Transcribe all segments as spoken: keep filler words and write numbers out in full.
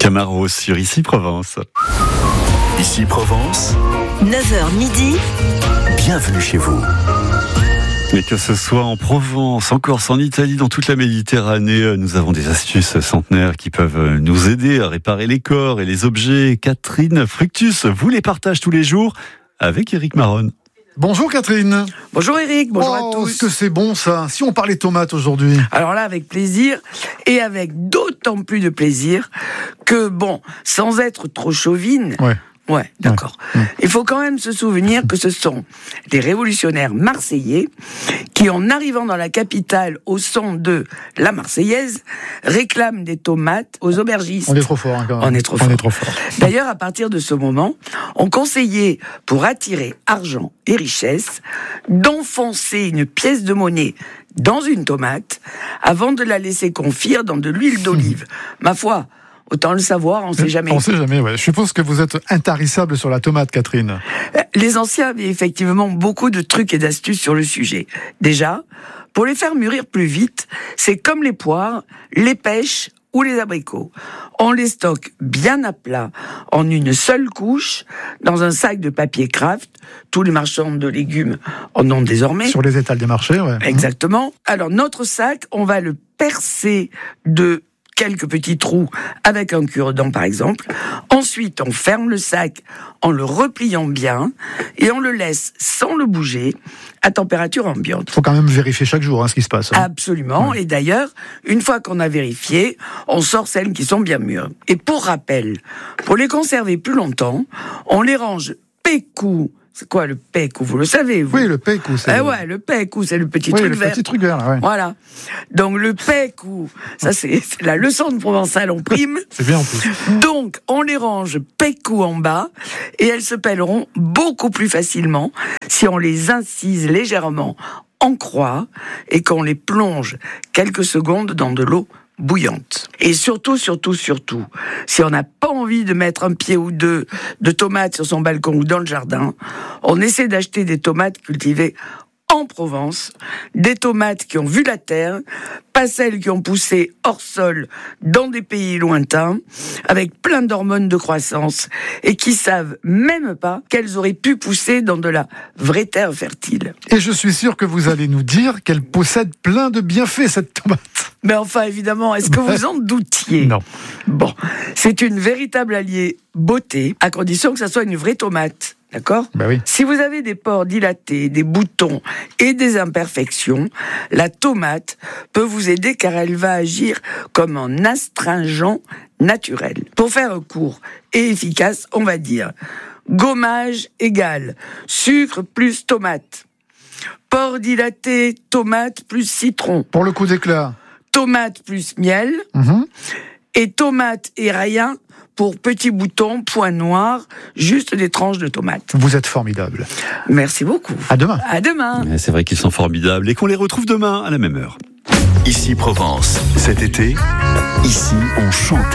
Camaro sur Ici Provence. Ici Provence, neuf heures midi. Bienvenue chez vous. Mais que ce soit en Provence, en Corse, en Italie, dans toute la Méditerranée, nous avons des astuces centenaires qui peuvent nous aider à réparer les corps et les objets. Catherine Fructus vous les partage tous les jours avec Éric Maronne. Bonjour Catherine. Bonjour Eric, bonjour oh, à tous. Est-ce que c'est bon ça? Si on parlait tomates aujourd'hui. Alors là, avec plaisir, et avec d'autant plus de plaisir que, bon, sans être trop chauvine... Ouais. Ouais, d'accord. Ouais. Il faut quand même se souvenir que ce sont des révolutionnaires marseillais qui, en arrivant dans la capitale au son de la Marseillaise, réclament des tomates aux aubergistes. On est trop fort. Hein, quand même. On est trop on fort. Est trop fort. D'ailleurs, à partir de ce moment, on conseillait, pour attirer argent et richesse, d'enfoncer une pièce de monnaie dans une tomate avant de la laisser confire dans de l'huile d'olive. Mmh. Ma foi, autant le savoir, on ne sait jamais. On ne sait jamais, ouais. Je suppose que vous êtes intarissable sur la tomate, Catherine. Les anciens avaient effectivement beaucoup de trucs et d'astuces sur le sujet. Déjà, pour les faire mûrir plus vite, c'est comme les poires, les pêches ou les abricots. On les stocke bien à plat, en une seule couche, dans un sac de papier Kraft. Tous les marchands de légumes en ont désormais. Sur les étals des marchés, ouais. Exactement. Alors, notre sac, on va le percer de quelques petits trous avec un cure-dent par exemple. Ensuite, on ferme le sac en le repliant bien et on le laisse sans le bouger à température ambiante. Il faut quand même vérifier chaque jour hein, ce qui se passe. Hein. Absolument. Ouais. Et d'ailleurs, une fois qu'on a vérifié, on sort celles qui sont bien mûres. Et pour rappel, pour les conserver plus longtemps, on les range pécou. C'est quoi le pécou? Vous le savez, vous? Oui, le pécou, c'est... Eh ouais, le pécou, c'est le petit oui, truc le vert. le petit truc vert, là, ouais. Voilà. Donc, le pécou, ça, c'est, c'est la leçon de provençal en prime. C'est bien, en plus. Donc, on les range pécou en bas, et elles se pèleront beaucoup plus facilement si on les incise légèrement en croix, et qu'on les plonge quelques secondes dans de l'eau bouillante. Et surtout, surtout, surtout, si on n'a pas envie de mettre un pied ou deux de tomates sur son balcon ou dans le jardin, on essaie d'acheter des tomates cultivées en Provence, des tomates qui ont vu la terre, pas celles qui ont poussé hors sol dans des pays lointains, avec plein d'hormones de croissance, et qui savent même pas qu'elles auraient pu pousser dans de la vraie terre fertile. Et je suis sûr que vous allez nous dire qu'elle possède plein de bienfaits, cette tomate. Mais enfin, évidemment, est-ce que vous en doutiez? Non. Bon, c'est une véritable alliée beauté, à condition que ça soit une vraie tomate. D'accord ? Ben oui. Si vous avez des pores dilatés, des boutons et des imperfections, la tomate peut vous aider car elle va agir comme un astringent naturel. Pour faire court et efficace, on va dire gommage égale sucre plus tomate. Pores dilatés, tomate plus citron. Pour le coup d'éclat. Tomate plus miel. Mm-hmm. Et tomate et rayin pour petits boutons, points noirs, juste des tranches de tomates. Vous êtes formidable. Merci beaucoup. À demain. À demain. C'est vrai qu'ils sont formidables et qu'on les retrouve demain à la même heure. Ici Provence, cet été, ici on chantait.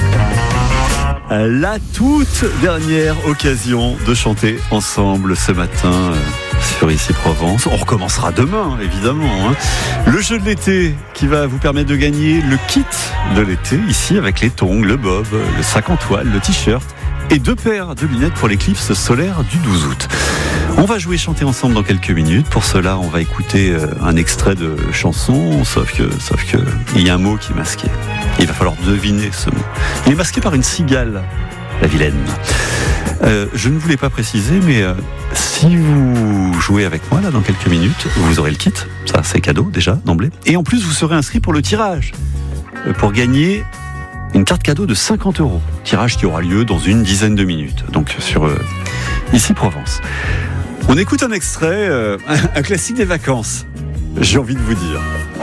La toute dernière occasion de chanter ensemble ce matin sur Ici Provence. On recommencera demain, évidemment. Hein. Le jeu de l'été qui va vous permettre de gagner le kit de l'été, ici avec les tongs, le bob, le sac en toile, le t-shirt et deux paires de lunettes pour l'éclipse solaire du douze août. On va jouer chanter ensemble dans quelques minutes. Pour cela, on va écouter un extrait de chanson, sauf que, sauf que, il y a un mot qui est masqué. Il va falloir deviner ce mot. Il est masqué par une cigale, la vilaine. Euh, je ne voulais pas préciser, mais euh, si vous jouez avec moi là dans quelques minutes, vous aurez le kit. Ça, c'est cadeau déjà d'emblée. Et en plus, vous serez inscrit pour le tirage euh, pour gagner une carte cadeau de cinquante euros. Tirage qui aura lieu dans une dizaine de minutes. Donc sur euh, Ici Provence. On écoute un extrait, euh, un classique des vacances. J'ai envie de vous dire.